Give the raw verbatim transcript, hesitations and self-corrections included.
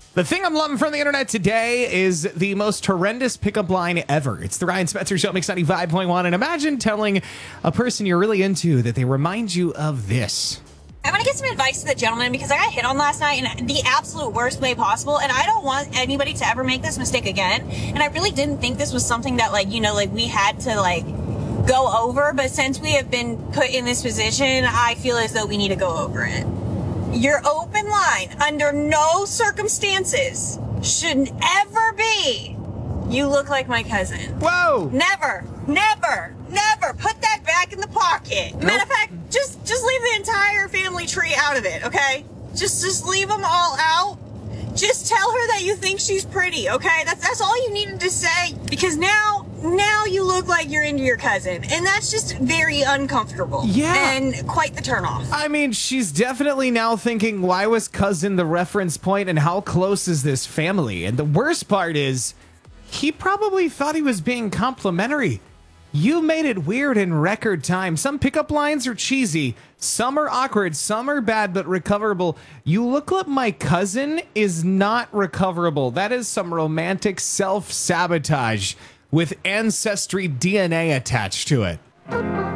The thing I'm loving from the internet today is the most horrendous pickup line ever. It's the Ryan Spencer Show, Mix ninety-five point one. And imagine telling a person you're really into that they remind you of this. I want to get some advice to the gentleman because I got hit on last night in the absolute worst way possible. And I don't want anybody to ever make this mistake again. And I really didn't think this was something that, like, you know, like we had to, like, go over. But since we have been put in this position, I feel as though we need to go over it. Your open line, under no circumstances, should ever be, you look like my cousin. Whoa! Never, never, never put that back in the pocket. Nope. Matter of fact, just just leave the entire family tree out of it, okay? Just just leave them all out. Just tell her that you think she's pretty, okay? That's that's all you needed to say. Because now, now you look like you're into your cousin. And that's just very uncomfortable. Yeah. And quite the turnoff. I mean, she's definitely now thinking, why was cousin the reference point and how close is this family? And the worst part is, he probably thought he was being complimentary. You made it weird in record time. Some pickup lines are cheesy. Some are awkward. Some are bad, but recoverable. You look like my cousin is not recoverable. That is some romantic self-sabotage with ancestry D N A attached to it.